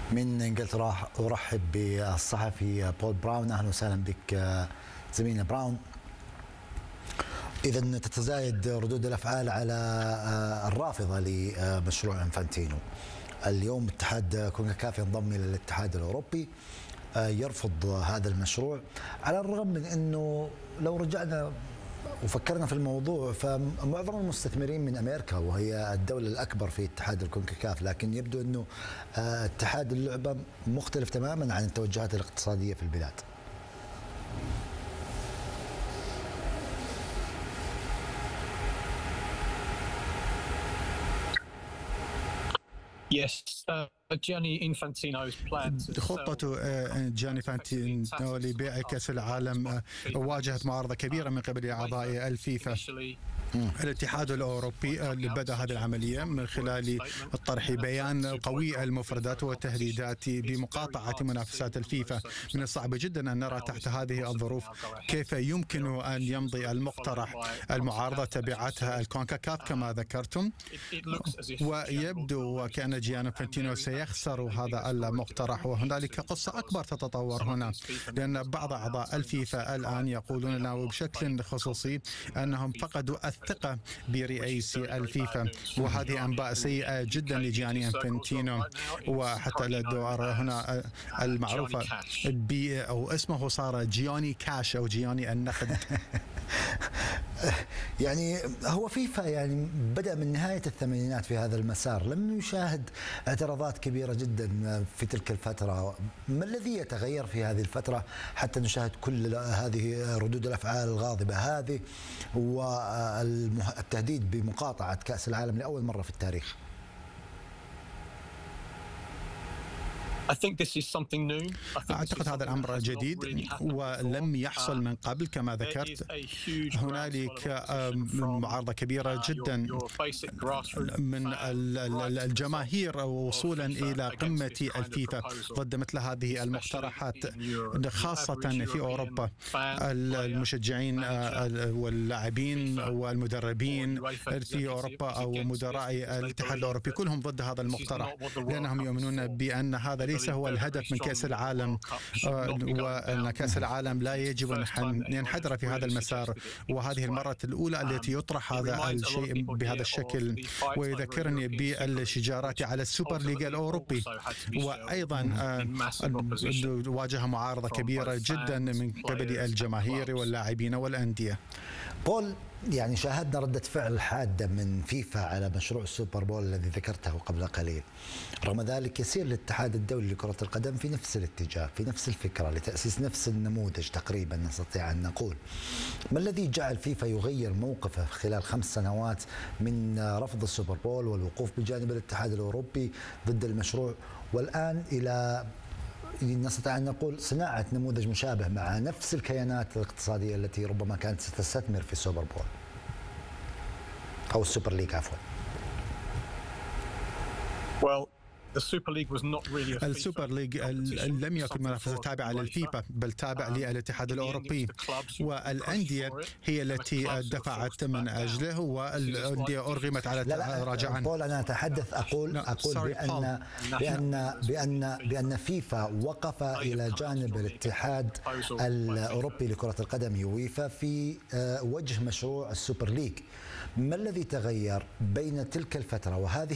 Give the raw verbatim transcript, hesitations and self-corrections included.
من انجلترا ارحب بالصحفي بول براون. اهلا وسهلا بك زميلنا براون. اذا تتزايد ردود الافعال على الرافضه لمشروع انفانتينو. اليوم اتحاد كونكاكاف ينضم الى الاتحاد الاوروبي يرفض هذا المشروع، على الرغم من انه لو رجعنا وفكرنا في الموضوع فمعظم المستثمرين من امريكا وهي الدوله الاكبر في اتحاد الكونكاكاف، لكن يبدو انه اتحاد اللعبه مختلف تماما عن التوجهات الاقتصاديه في البلاد. خطة جياني إنفانتينو لبيع كأس العالم واجهت معارضة كبيرة من قبل أعضاء الفيفا. الاتحاد الأوروبي بدأ هذه العملية من خلال طرح بيان قوي المفردات والتهديدات بمقاطعة منافسات الفيفا. من الصعب جدا أن نرى تحت هذه الظروف كيف يمكن أن يمضي المقترح. المعارضة تبعتها الكونكاكاف كما ذكرتم، ويبدو وكأن جياني إنفانتينو سيخسر هذا المقترح. وهنالك قصة أكبر تتطور هنا، لأن بعض أعضاء الفيفا الآن يقولون لنا وبشكل خصوصي أنهم فقدوا الثقة برئيس الفيفا، وهذه أنباء سيئة جدا لجياني إنفانتينو. وحتى الدور هنا المعروفة ب أو اسمه صار جيوني كاش أو جيوني النقد. يعني هو فيفا يعني بدأ من نهاية الثمانينات في هذا المسار، لم يشاهد اعتراضات كبيرة جدا في تلك الفترة. ما الذي يتغير في هذه الفترة حتى نشاهد كل هذه ردود الأفعال الغاضبة هذه والتهديد بمقاطعة كأس العالم لأول مرة في التاريخ؟ أعتقد هذا الأمر جديد ولم يحصل من قبل كما ذكرت. هنالك معارضة كبيرة جدا من الجماهير وصولا إلى قمة الفيفا ضد مثل هذه المقترحات، خاصة في أوروبا. المشجعين واللاعبين والمدربين في أوروبا أو مدراء الاتحاد الأوروبي كلهم ضد هذا المقترح، لأنهم يؤمنون بأن هذا ليس هو الهدف من كأس العالم، وأن كأس العالم لا يجب أن ينحدر في هذا المسار. وهذه المرة الأولى التي يطرح هذا الشيء بهذا الشكل، ويذكرني بالشجارات على السوبر ليغا الأوروبي، وأيضا واجه معارضة كبيرة جدا من قبل الجماهير واللاعبين والأندية. بول، يعني شاهدنا ردة فعل حادة من فيفا على مشروع السوبر بول الذي ذكرته قبل قليل. رغم ذلك يسير الاتحاد الدولي لكرة القدم في نفس الاتجاه، في نفس الفكرة، لتأسيس نفس النموذج تقريبا نستطيع أن نقول. ما الذي جعل فيفا يغير موقفه خلال خمس سنوات من رفض السوبر بول والوقوف بجانب الاتحاد الأوروبي ضد المشروع، والآن إلى نستطيع أن نقول صناعة نموذج مشابه مع نفس الكيانات الاقتصادية التي ربما كانت ستستثمر في السوبر بول أو السوبر ليج عفوا؟ السوبر ليج لم يكن منافسة تابعة للفيفا، بل تابع للاتحاد الأوروبي، والأندية هي التي دفعت من أجله، والأندية أرغمت على التراجع عنه. بول، أنا أتحدث أقول أقول بأن بأن بأن بأن فيفا وقف إلى جانب الاتحاد الأوروبي لكرة القدم يويفا في وجه مشروع السوبر ليج. ما الذي تغير بين تلك الفترة وهذه